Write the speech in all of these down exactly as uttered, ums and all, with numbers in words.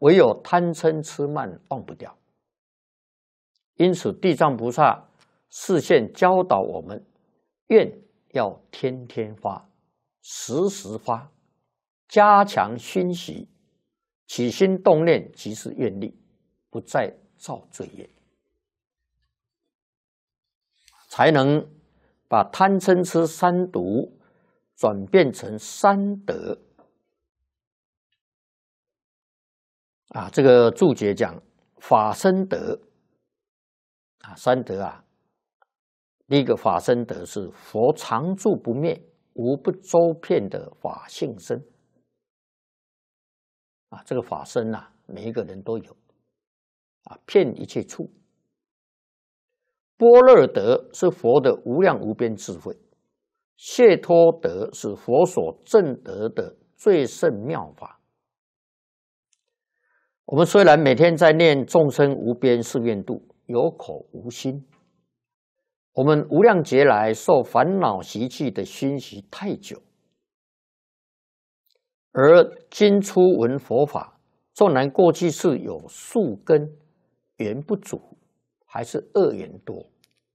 唯有贪嗔痴慢忘不掉。因此，地藏菩萨示现教导我们，愿要天天发，时时发，加强熏习，起心动念即是愿力，不再造罪业，才能把贪嗔痴三毒转变成三德。啊，这个注解讲法身德啊，三德啊，第一个法身德是佛常住不灭、无不周遍的法性身啊，这个法身呐、啊，每一个人都有啊，遍一切处。般若德是佛的无量无边智慧，解脱德是佛所证得的最胜妙法。我们虽然每天在念众生无边誓愿度，有口无心，我们无量劫来受烦恼习气的熏习太久，而今初闻佛法，纵然过去是有树根缘不足，还是恶缘多。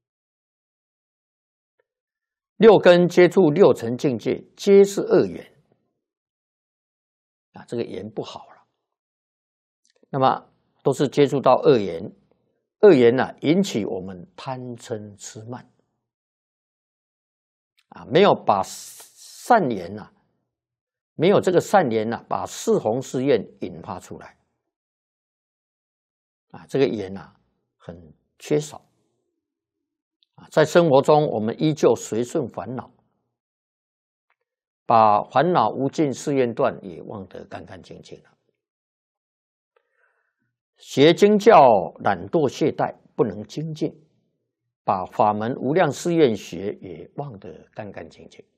六根接触六尘境界，皆是恶缘啊，这个缘不好了。那么都是接触到恶缘，恶缘呢、啊、引起我们贪嗔痴慢啊，没有把善缘呐、啊，没有这个善缘呐、啊，把四弘誓愿引发出来啊，这个缘呐、啊、很缺少啊，在生活中我们依旧随顺烦恼，把烦恼无尽誓愿断也忘得干干净净了。学经教懒惰懈怠，不能精进，把法门无量誓愿学也忘得干干净净。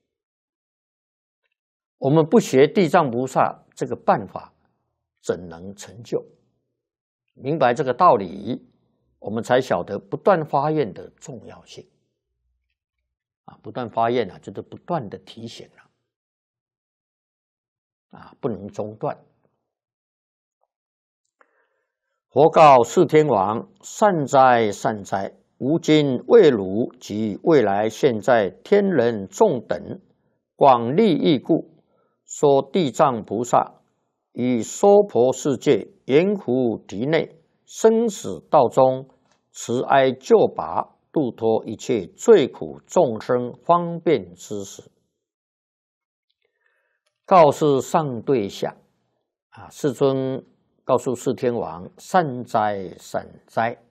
我们不学地藏菩萨这个办法，怎能成就？明白这个道理，我们才晓得不断发愿的重要性。啊，不断发愿啊，就是不断的提醒了，啊，不能中断。佛告四天王：善哉善哉！吾今为汝及未来现在天人众等广利益故，说地藏菩萨以娑婆世界圆湖题内生死道中慈哀救拔，度脱一切罪苦众生方便之时。告示上对下啊，世尊告诉四天王：善哉善哉！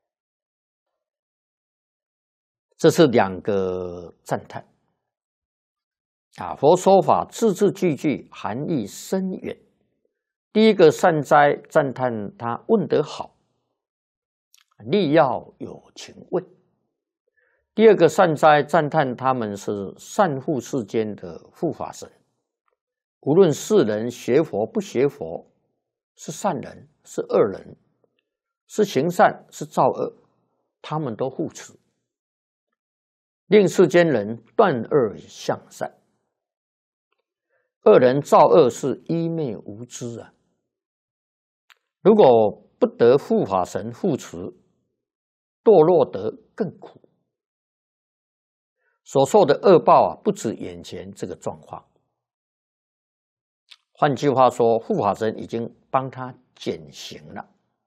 这是两个赞叹啊。佛说法字字句句含义深远。第一个善哉，赞叹他问得好，力要有情问。第二个善哉，赞叹他们是善护世间的护法神，无论世人学佛不学佛，是善人是恶人，是行善是造恶，他们都护持，令世间人断恶向善。恶人造恶是愚昧无知啊！如果不得护法神护持，堕落得更苦，所受的恶报啊，不止眼前这个状况。换句话说，护法神已经帮他减刑了，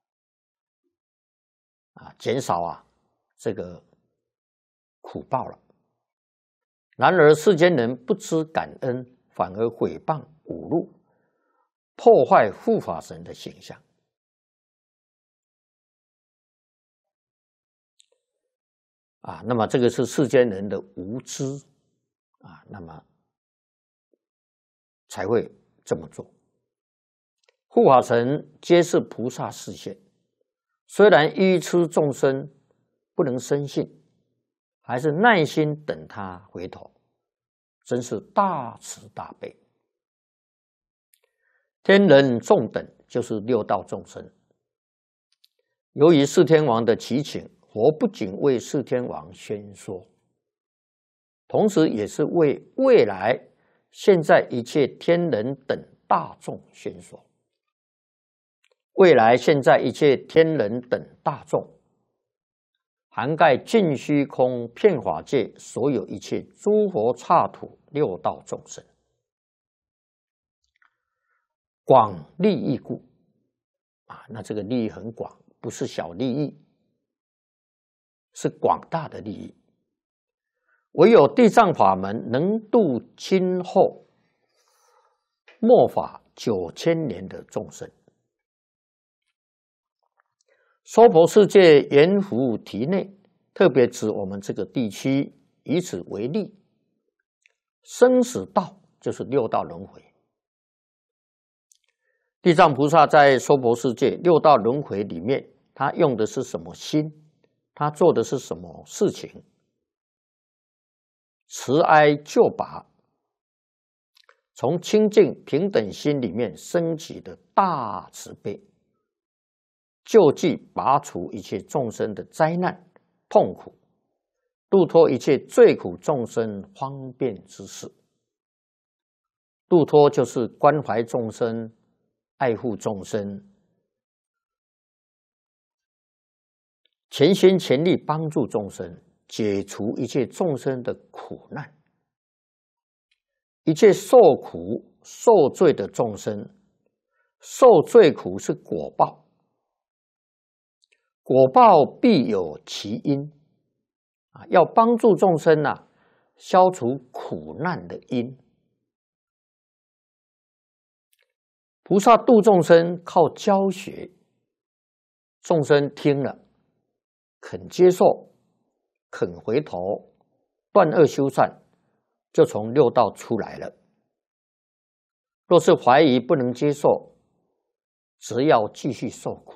啊，减少啊这个苦报了。然而世间人不知感恩，反而毁谤侮辱，破坏护法神的形象。啊，那么这个是世间人的无知啊，那么才会这么做。护法神皆是菩萨示现，虽然愚痴众生不能深信，还是耐心等他回头，真是大慈大悲。天人众等就是六道众生，由于四天王的祈请，佛不仅为四天王宣说，同时也是为未来现在一切天人等大众宣说。 未来现在一切天人等大众，涵盖尽虚空遍法界所有一切诸佛刹土六道众生，广利益故啊，那这个利益很广，不是小利益，是广大的利益。唯有地藏法门能度今后末法九千年的众生。娑婆世界阎浮提内，特别指我们这个地区，以此为例，生死道就是六道轮回。地藏菩萨在娑婆世界六道轮回里面，他用的是什么心？他做的是什么事情？慈哀救拔，从清净平等心里面升起的大慈悲，救济拔除一切众生的灾难痛苦，度脱一切罪苦众生方便之事。度脱就是关怀众生，爱护众生，全心全力帮助众生，解除一切众生的苦难。一切受苦受罪的众生，受罪苦是果报，果报必有其因啊，要帮助众生啊，消除苦难的因。菩萨度众生靠教学，众生听了肯接受，肯回头，断恶修善，就从六道出来了。若是怀疑不能接受，只要继续受苦。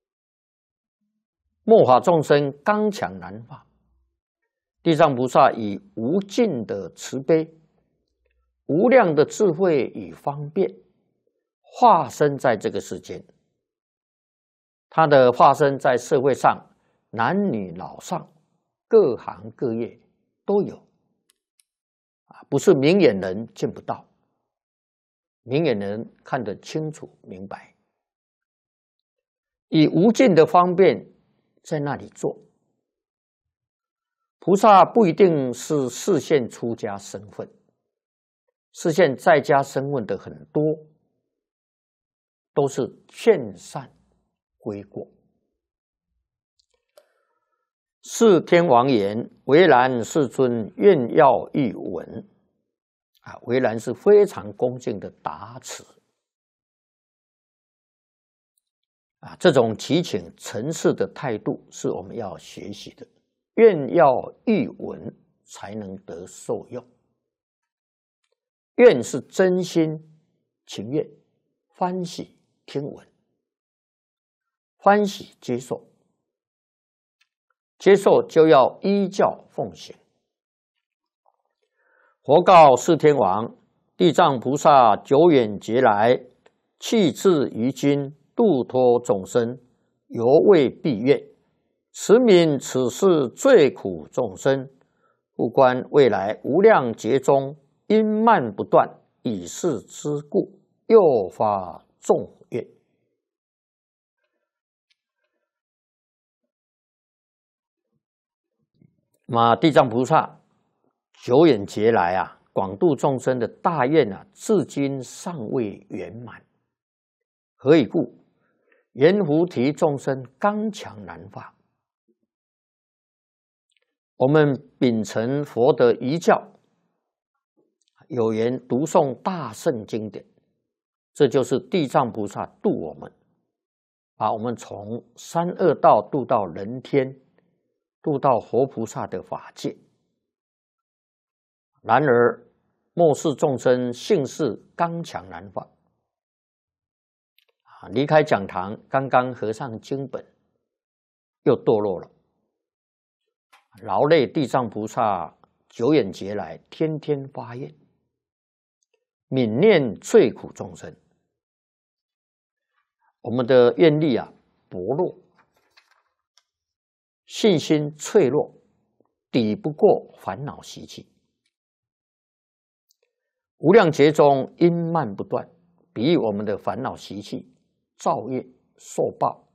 末法众生刚强难化，地藏菩萨以无尽的慈悲、无量的智慧与方便，化身在这个世间。他的化身在社会上，男女老少、各行各业都有。不是明眼人见不到，明眼人看得清楚明白，以无尽的方便在那里做。菩萨不一定是示现出家身份，示现在家身份的很多，都是劝善归过。是天王言：唯然世尊愿要一闻。啊，唯然是非常恭敬的答词啊，这种祈请诚实的态度是我们要学习的。愿要一闻，才能得受用。愿是真心情愿，欢喜听闻，欢喜接受，接受就要依教奉行。佛告释天王：地藏菩萨久远劫来，弃智于今，度脱众生，犹未毕愿。慈悯此世最苦众生，复观未来无量劫中，因慢不断，以是之故，又发众愿。那地藏菩萨久远劫来啊，广度众生的大愿啊，至今尚未圆满。何以故？阎浮提众生刚强难化。我们秉承佛的遗教，有缘读诵大圣经典，这就是地藏菩萨度我们，把我们从三恶道度到人天，度到活菩萨的法界。然而末世众生性事刚强难化，啊，离开讲堂，刚刚合上经本，又堕落了，劳累地藏菩萨久远劫来，天天发愿，悯念罪苦众生。我们的愿力啊薄弱，信心脆弱，抵不过烦恼习气。无量劫中因慢不断，比喻我们的烦恼习气造业受报。